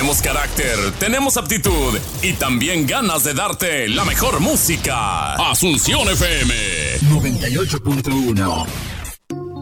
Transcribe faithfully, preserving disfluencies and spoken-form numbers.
Tenemos carácter, tenemos aptitud y también ganas de darte la mejor música. Asunción F M noventa y ocho punto uno.